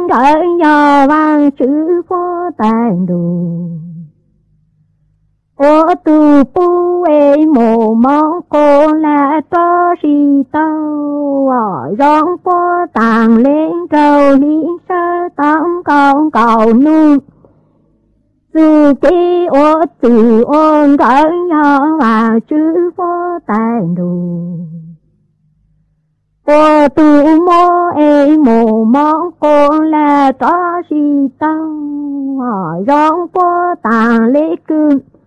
rỡ nhỏ vàng chữ vô tàn đủ ô tu pu e mồ mong cô là cho si tao rong po tàng lên trầu liên sơ tông con cầu nu từ khi ô từ ôn rỡ nhỏ vào chữ vô tàn đủ ô tu mô e mồ mong cô là cho si tao rong po tàng lên cương